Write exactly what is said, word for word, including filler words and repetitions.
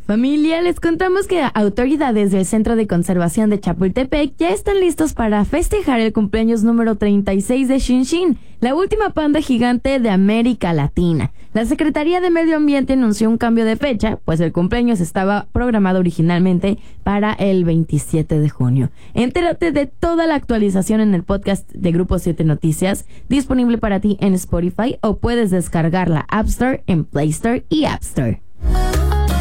Familia, les contamos que autoridades del Centro de Conservación de Chapultepec ya están listos para festejar el cumpleaños número treinta y seis de Shin Shin, la última panda gigante de América Latina. La Secretaría de Medio Ambiente anunció un cambio de fecha, pues el cumpleaños estaba programado originalmente para el veintisiete de junio. Entérate de toda la actualización en el podcast de Grupo siete Noticias, disponible para ti en Spotify, o puedes descargar la App Store en Play Store y App Store.